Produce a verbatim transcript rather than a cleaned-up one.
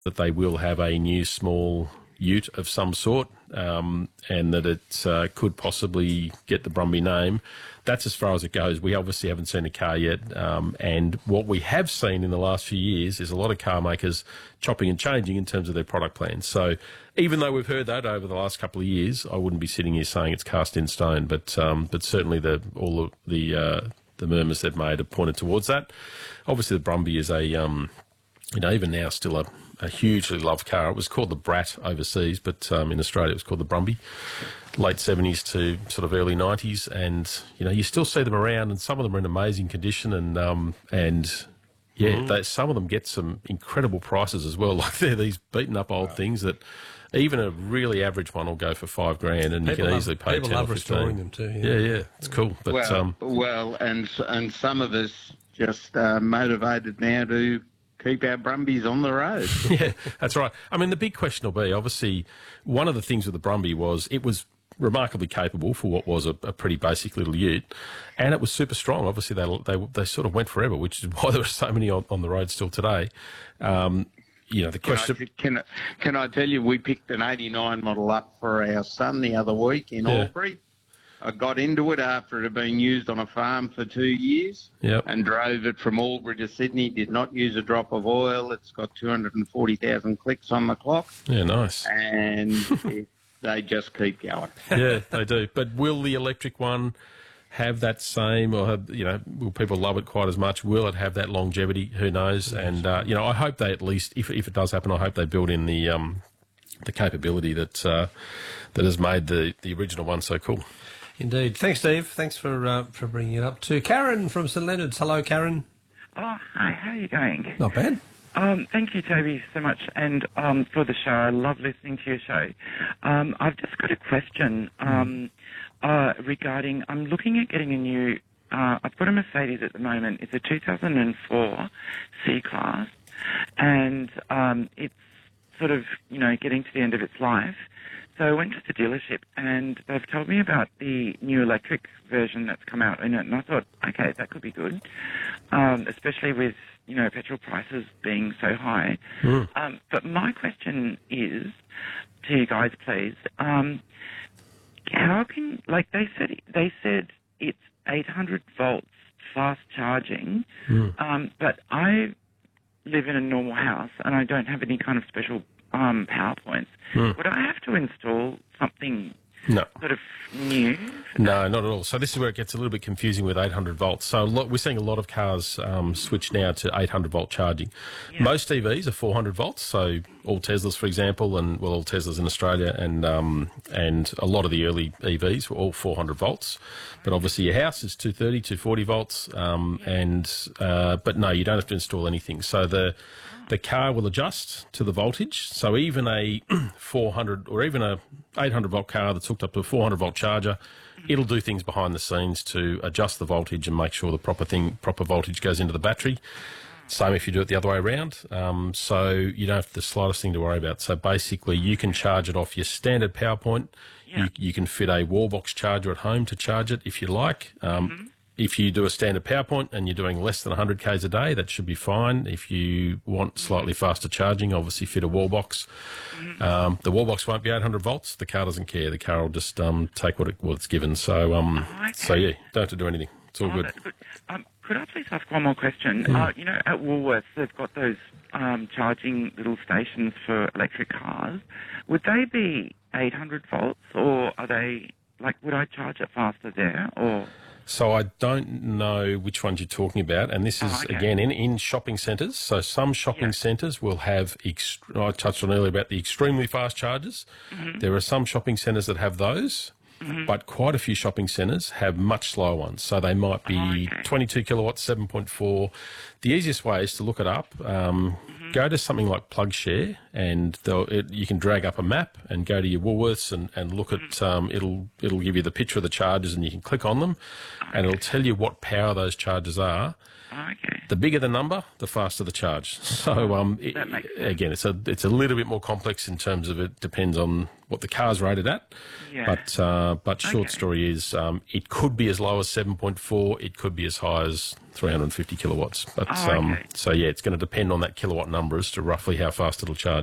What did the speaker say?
that they will have a new small ute of some sort, um, and that it uh, could possibly get the Brumby name. That's as far as it goes. We obviously haven't seen a car yet, um, and what we have seen in the last few years is a lot of car makers chopping and changing in terms of their product plans. So even though we've heard that over the last couple of years, I wouldn't be sitting here saying it's cast in stone, but um, but certainly the all of the uh, the murmurs they've made have pointed towards that. Obviously, the Brumby is a um, you know, even now still a, a hugely loved car. It was called the Brat overseas, but um, in Australia it was called the Brumby. Late seventies to sort of early nineties, and you know you still see them around, and some of them are in amazing condition, and um, and yeah, mm. they, some of them get some incredible prices as well. Like they're these beaten up old right. things that even a really average one will go for five grand, and people you can love, easily pay people ten love or fifteen. Restoring them too. Yeah, yeah, yeah it's cool. But well, um, well, and and some of us just uh, motivated now to keep our Brumbies on the road. Yeah, that's right. I mean, the big question will be, obviously, one of the things with the Brumby was it was remarkably capable for what was a, a pretty basic little ute, and it was super strong. Obviously, they they they sort of went forever, which is why there are so many on, on the road still today. Um, you know, the question... Can I, can, I, can I tell you, we picked an eighty-nine model up for our son the other week in yeah. Albury. I got into it after it had been used on a farm for two years yep. and drove it from Albury to Sydney, did not use a drop of oil. It's got two hundred forty thousand clicks on the clock. Yeah, nice. And it, they just keep going. Yeah, they do. But will the electric one have that same, or have, you know, will people love it quite as much? Will it have that longevity? Who knows? And, uh, you know, I hope they at least, if, if it does happen, I hope they build in the um, the capability that uh, that has made the, the original one so cool. Indeed. Thanks, Steve. Thanks for uh, for bringing it up. To Karen from St Leonard's. Hello, Karen. Oh, hi. How are you going? Not bad. Um, thank you, Toby, so much, and um, for the show. I love listening to your show. Um, I've just got a question um, uh, regarding. I'm looking at getting a new. Uh, I've got a Mercedes at the moment. It's a two thousand four C-Class, and um, it's sort of, you know, getting to the end of its life. So I went to the dealership, and they've told me about the new electric version that's come out in it, and I thought, okay, that could be good, um, especially with, you know, petrol prices being so high. Mm. Um, but my question is, to you guys, please, um, how can, like they said, they said it's eight hundred volts fast charging, mm. um, but I live in a normal house, and I don't have any kind of special Um, PowerPoints. Mm. Would I have to install something no. sort of new? No, not at all. So this is where it gets a little bit confusing with eight hundred volts. So a lot, we're seeing a lot of cars um, switch now to eight hundred volt charging. Yeah. Most E Vs are four hundred volts. So all Teslas, for example, and well, all Teslas in Australia, and um, and a lot of the early E Vs were all four hundred volts. But obviously your house is two thirty, two forty volts. Um, Yeah. and uh, but no, you don't have to install anything. So the The car will adjust to the voltage. So even a four hundred or even a eight hundred volt car that's hooked up to a four hundred volt charger, it'll do things behind the scenes to adjust the voltage and make sure the proper thing, proper voltage goes into the battery. Same if you do it the other way around. Um, so you don't have the slightest thing to worry about. So basically you can charge it off your standard PowerPoint. Yeah. You, you can fit a wall box charger at home to charge it if you like. Um, Mm-hmm. If you do a standard PowerPoint and you're doing less than one hundred kays a day, that should be fine. If you want slightly faster charging, obviously fit a wall box. Mm-hmm. Um, the wall box won't be eight hundred volts. The car doesn't care. The car will just um, take what, it, what it's given. So, um, Oh, okay. so yeah, don't have to do anything. It's all Oh, good. that's good. Um, could I please ask one more question? Mm. Uh, you know, at Woolworths, they've got those um, charging little stations for electric cars. Would they be eight hundred volts, or are they, like, would I charge it faster there, or... So I don't know which ones you're talking about, and this is, Oh, okay. again, in, in shopping centres. So some shopping Yeah. centres will have, ext- I touched on earlier about the extremely fast chargers. Mm-hmm. There are some shopping centres that have those, Mm-hmm. but quite a few shopping centres have much slower ones. So they might be Oh, okay. twenty-two kilowatts, seven point four. The easiest way is to look it up. Um, Mm-hmm. Go to something like PlugShare, and they'll- it, you can drag up a map and go to your Woolworths and, and look Mm-hmm. at. Um, it'll it'll give you the picture of the chargers, and you can click on them, and it'll tell you what power those chargers are. Oh, okay. The bigger the number, the faster the charge. So um, it, That makes sense. again, it's a it's a little bit more complex in terms of it depends on what the car's rated at. Yeah. But uh, but short Okay. story is um, it could be as low as seven point four. It could be as high as three hundred fifty kilowatts. But Oh, um, okay. so yeah, it's going to depend on that kilowatt number as to roughly how fast it'll charge.